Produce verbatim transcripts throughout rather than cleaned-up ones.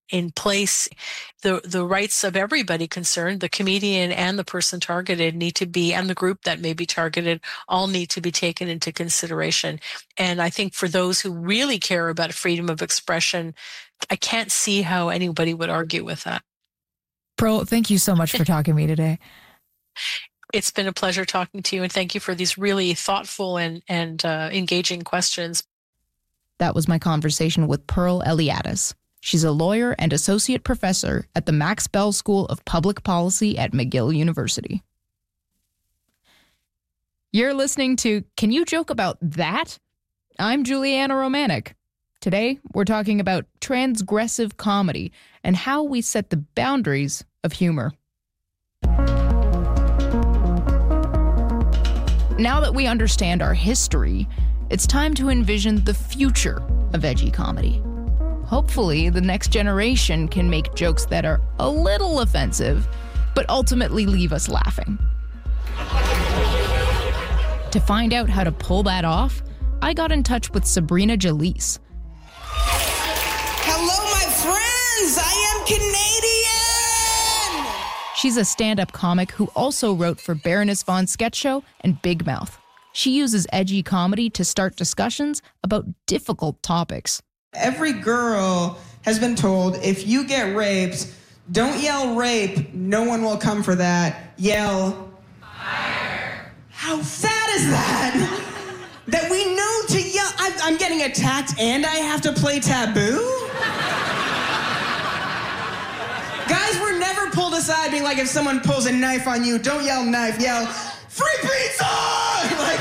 in place. The the rights of everybody concerned, the comedian and the person targeted, need to be, and the group that may be targeted, all need to be taken into consideration. And I think for those who really care about freedom of expression, I can't see how anybody would argue with that. Pearl, thank you so much for talking to me today. It's been a pleasure talking to you, and thank you for these really thoughtful and, and uh, engaging questions. That was my conversation with Pearl Eliadis. She's a lawyer and associate professor at the Max Bell School of Public Policy at McGill University. You're listening to Can You Joke About That? I'm Juliana Romanek. Today, we're talking about transgressive comedy and how we set the boundaries of humor. Now that we understand our history, it's time to envision the future of edgy comedy. Hopefully, the next generation can make jokes that are a little offensive, but ultimately leave us laughing. To find out how to pull that off, I got in touch with Sabrina Jalise. Hello, my friends! I am Canadian! She's a stand-up comic who also wrote for Baroness Von Sketch Show and Big Mouth. She uses edgy comedy to start discussions about difficult topics. Every girl has been told, if you get raped, don't yell rape, no one will come for that. Yell fire. How sad is that? That we know to yell. I, I'm getting attacked and I have to play taboo? Guys were never pulled aside being like, if someone pulls a knife on you, don't yell knife, yell free pizza! Like...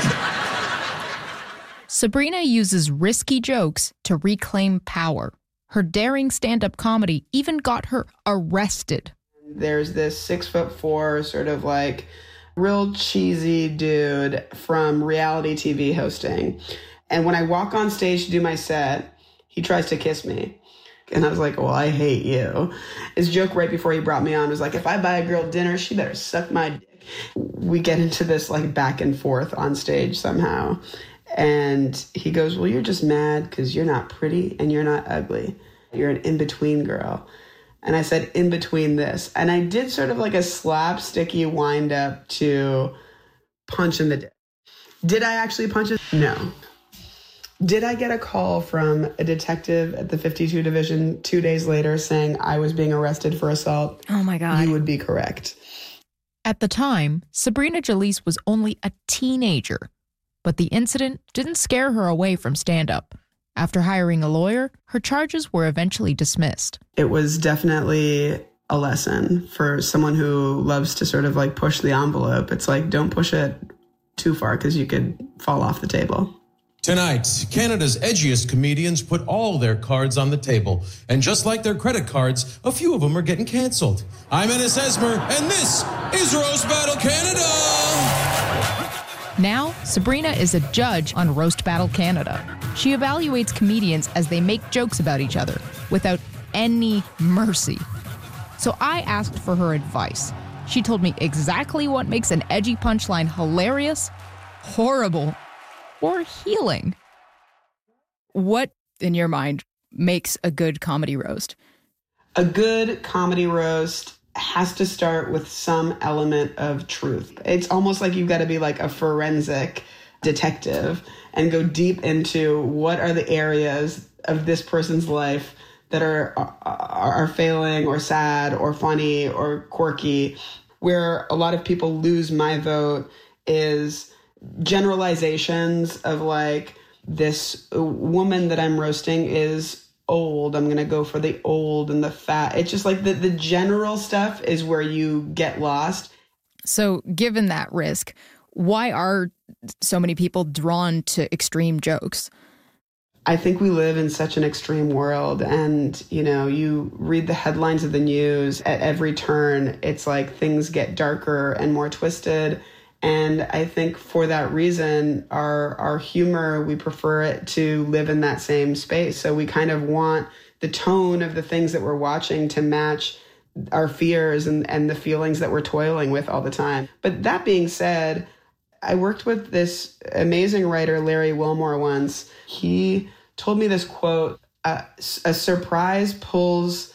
Sabrina uses risky jokes to reclaim power. Her daring stand-up comedy even got her arrested. There's this six foot four sort of like real cheesy dude from reality T V hosting. And when I walk on stage to do my set, he tries to kiss me. And I was like, well, I hate you. His joke right before he brought me on was like, if I buy a girl dinner, she better suck my dick. We get into this like back and forth on stage somehow. And he goes, well, you're just mad because you're not pretty and you're not ugly. You're an in-between girl. And I said, in between this. And I did sort of like a slapsticky wind up to punch in the dick. Did I actually punch it? No. Did I get a call from a detective at the fifty-two Division two days later saying I was being arrested for assault? Oh my God. You would be correct. At the time, Sabrina Jalise was only a teenager, but the incident didn't scare her away from stand-up. After hiring a lawyer, her charges were eventually dismissed. It was definitely a lesson for someone who loves to sort of like push the envelope. It's like, don't push it too far because you could fall off the table. Tonight, Canada's edgiest comedians put all their cards on the table. And just like their credit cards, a few of them are getting canceled. I'm Ennis Esmer, and this is Roast Battle Canada! Now, Sabrina is a judge on Roast Battle Canada. She evaluates comedians as they make jokes about each other, without any mercy. So I asked for her advice. She told me exactly what makes an edgy punchline hilarious, horrible, or healing. What, in your mind, makes a good comedy roast? A good comedy roast has to start with some element of truth. It's almost like you've got to be like a forensic detective and go deep into what are the areas of this person's life that are are, are failing or sad or funny or quirky. Where a lot of people lose my vote is generalizations of like, this woman that I'm roasting is old. I'm going to go for the old and the fat. It's just like the, the general stuff is where you get lost. So given that risk, why are so many people drawn to extreme jokes? I think we live in such an extreme world, and, you know, you read the headlines of the news at every turn. It's like things get darker and more twisted. And I think for that reason, our our humor, we prefer it to live in that same space. So we kind of want the tone of the things that we're watching to match our fears and, and the feelings that we're toiling with all the time. But that being said, I worked with this amazing writer, Larry Wilmore, once. He told me this quote, uh, a surprise pulls